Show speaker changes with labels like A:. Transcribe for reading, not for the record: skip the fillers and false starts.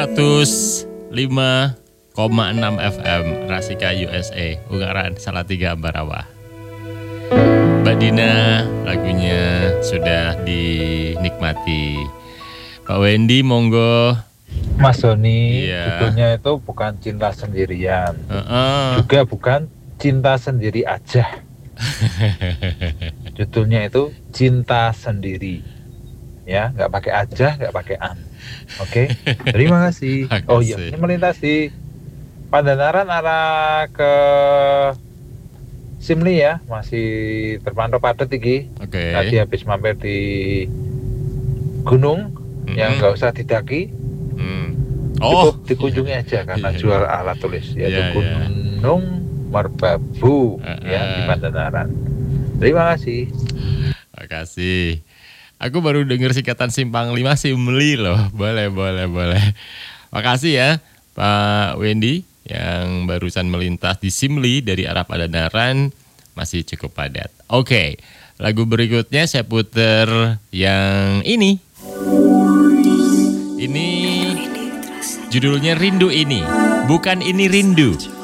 A: 105,6 FM Rasika USA Ungaran Salatiga Ambarawa. Mbak Dina, lagunya sudah dinikmati. Pak Wendy, monggo.
B: Mas Doni,
A: Iya.
B: judulnya itu bukan cinta sendirian, juga bukan cinta sendiri aja. Judulnya itu cinta sendiri, ya, nggak pakai aja, nggak pakai an. Oke, terima kasih. Oh iya, ini melintasi Pandanaran arah ke Simli ya, masih terpantau padat iki.
A: Oke.
B: Tadi habis mampir di gunung, yang nggak usah didaki. Cukup dikunjungi aja karena jual alat tulis, yaitu Gunung Merbabu ya di Pandanaran. Terima kasih.
A: Terima kasih. Aku baru dengar singkatan Simpang 5 Simli loh. Boleh. Makasih ya Pak Wendy yang barusan melintas di Simli dari arah Pandanaran, masih cukup padat. Oke, lagu berikutnya saya puter yang ini. Ini judulnya Rindu Ini, bukan ini rindu.